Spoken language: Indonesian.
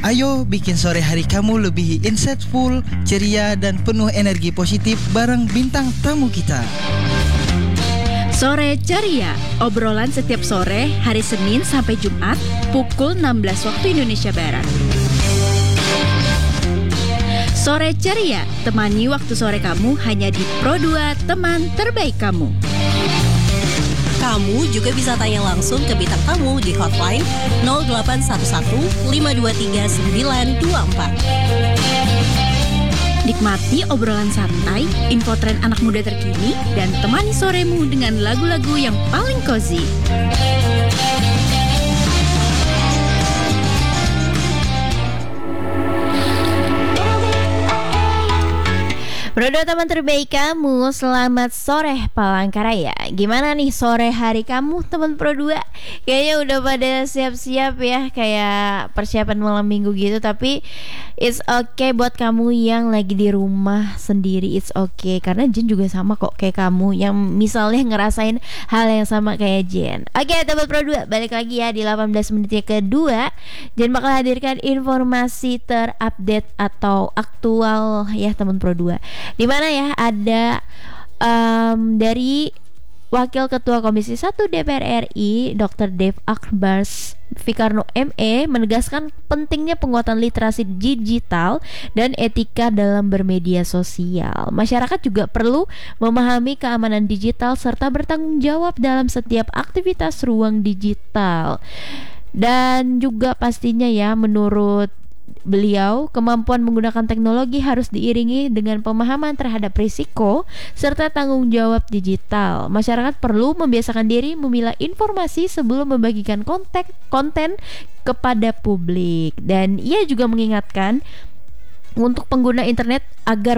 Ayo bikin sore hari kamu lebih insightful, ceria, dan penuh energi positif bareng bintang tamu kita. Sore Ceria, obrolan setiap sore hari Senin sampai Jumat pukul 16 waktu Indonesia Barat. Sore Ceria, temani waktu sore kamu hanya di Pro2, teman terbaik kamu. Kamu juga bisa tanya langsung ke bintang tamu di hotline 0811 523 924. Nikmati obrolan santai, info tren anak muda terkini, dan temani soremu dengan lagu-lagu yang paling cozy. Bro, teman terbaik kamu, selamat sore Palangkaraya. Gimana nih sore hari kamu teman Pro2? Kayaknya udah pada siap-siap ya, kayak persiapan malam minggu gitu. Tapi it's okay buat kamu yang lagi di rumah sendiri, it's okay. Karena Jen juga sama kok kayak kamu, yang misalnya ngerasain hal yang sama kayak Jen. Oke teman Pro2, balik lagi ya di 18 menit yang kedua. Jen bakal hadirkan informasi terupdate atau aktual ya teman Pro2. Di mana ya ada dari Wakil Ketua Komisi 1 DPR RI Dr. Dev Akbars Fikarno ME menegaskan pentingnya penguatan literasi digital dan etika dalam bermedia sosial. Masyarakat juga perlu memahami keamanan digital serta bertanggung jawab dalam setiap aktivitas ruang digital. Dan juga pastinya ya, menurut beliau, kemampuan menggunakan teknologi harus diiringi dengan pemahaman terhadap risiko serta tanggung jawab digital. Masyarakat perlu membiasakan diri memilah informasi sebelum membagikan konten kepada publik. Dan ia juga mengingatkan untuk pengguna internet agar